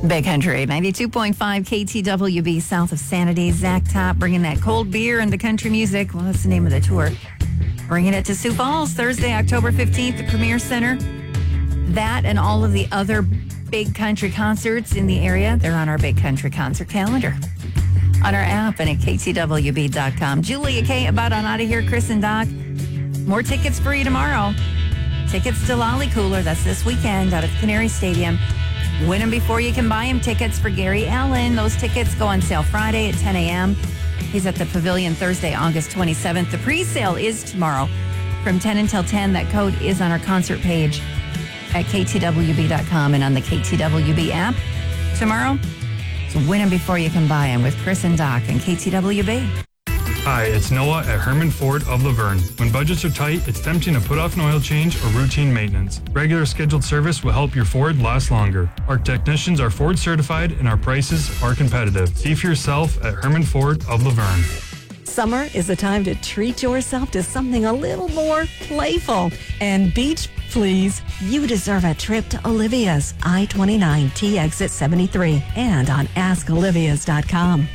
Big Country, 92.5 KTWB, south of Sanity. Zach Top bringing that cold beer into country music. Well, that's the name of the tour. Bringing it to Sioux Falls, Thursday, October 15th, the Premier Center. That and all of the other big country concerts in the area, they're on our Big Country concert calendar. On our app and at ktwb.com. Julia K. about on out of here. Chris and Doc. More tickets for you tomorrow. Tickets to Lolly Cooler. That's this weekend out at the Canary Stadium. Win them before you can buy them. Tickets for Gary Allen. Those tickets go on sale Friday at 10 a.m. He's at the Pavilion Thursday, August 27th. The pre-sale is tomorrow from 10 until 10. That code is on our concert page at ktwb.com and on the KTWB app. Tomorrow, so win them before you can buy them with Chris and Doc and KTWB. Hi, it's Noah at Herman Ford of Laverne. When budgets are tight, it's tempting to put off an oil change or routine maintenance. Regular scheduled service will help your Ford last longer. Our technicians are Ford certified and our prices are competitive. See for yourself at Herman Ford of Laverne. Summer is the time to treat yourself to something a little more playful. And beach, please. You deserve a trip to Olivia's I-29 T exit 73 and on askolivias.com.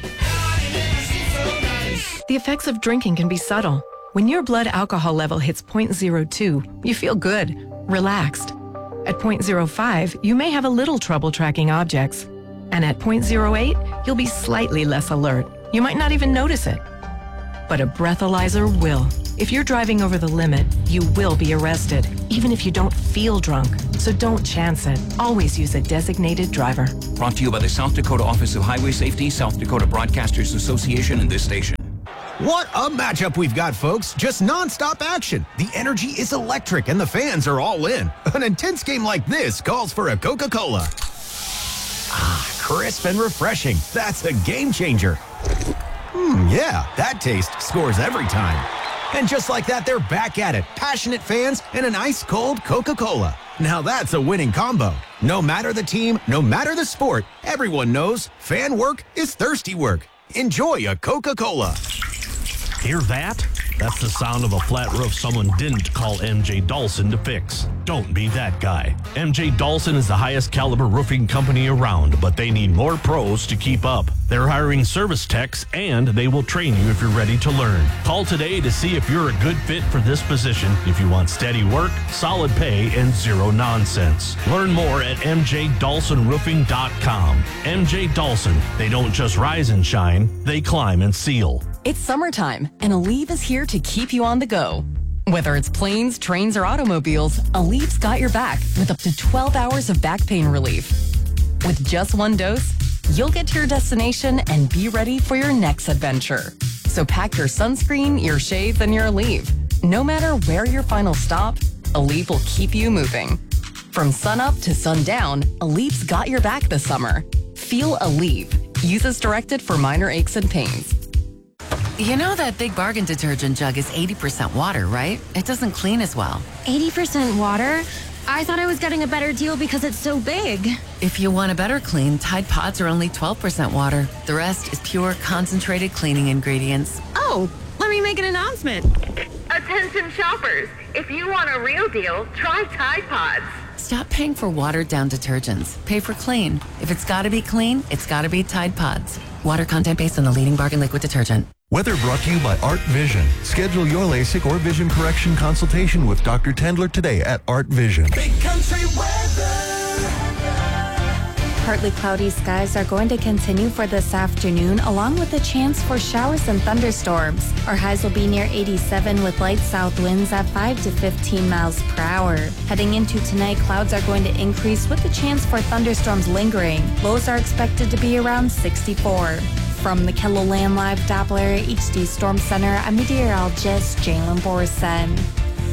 The effects of drinking can be subtle. When your blood alcohol level hits 0.02, you feel good, relaxed. At 0.05, you may have a little trouble tracking objects. And at 0.08, you'll be slightly less alert. You might not even notice it. But a breathalyzer will. If you're driving over the limit, you will be arrested, even if you don't feel drunk. So don't chance it. Always use a designated driver. Brought to you by the South Dakota Office of Highway Safety, South Dakota Broadcasters Association, and this station. What a matchup we've got, folks. Just nonstop action. The energy is electric and the fans are all in. An intense game like this calls for a Coca-Cola. Ah, crisp and refreshing. That's a game changer. Yeah, that taste scores every time. And just like that, they're back at it. Passionate fans and an ice-cold Coca-Cola. Now that's a winning combo. No matter the team, no matter the sport, everyone knows fan work is thirsty work. Enjoy a Coca-Cola. Hear that? That's the sound of a flat roof someone didn't call MJ Dawson to fix. Don't be that guy. MJ Dawson is the highest caliber roofing company around, but they need more pros to keep up. They're hiring service techs, and they will train you if you're ready to learn. Call today to see if you're a good fit for this position if you want steady work, solid pay, and zero nonsense. Learn more at mjdawsonroofing.com. MJ Dawson, they don't just rise and shine, they climb and seal. It's summertime, and Aleve is here to keep you on the go. Whether it's planes, trains, or automobiles, Aleve's got your back with up to 12 hours of back pain relief. With just one dose, you'll get to your destination and be ready for your next adventure. So pack your sunscreen, your shades, and your Aleve. No matter where your final stop, Aleve will keep you moving. From sunup to sundown, Aleve's got your back this summer. Feel Aleve. Use as directed for minor aches and pains. You know that Big Bargain detergent jug is 80% water, right? It doesn't clean as well. 80% water? I thought I was getting a better deal because it's so big. If you want a better clean, Tide Pods are only 12% water. The rest is pure, concentrated cleaning ingredients. Oh, let me make an announcement. Attention shoppers, if you want a real deal, try Tide Pods. Stop paying for watered-down detergents. Pay for clean. If it's got to be clean, it's got to be Tide Pods. Water content based on the leading bargain liquid detergent. Weather brought to you by Art Vision. Schedule your LASIK or vision correction consultation with Dr. Tendler today at Art Vision. Big Country weather. Partly cloudy skies are going to continue for this afternoon, along with a chance for showers and thunderstorms. Our highs will be near 87 with light south winds at 5 to 15 miles per hour. Heading into tonight, clouds are going to increase with a chance for thunderstorms lingering. Lows are expected to be around 64. From the KELOLAND Live Doppler HD Storm Center, I'm meteorologist Jalen Borson.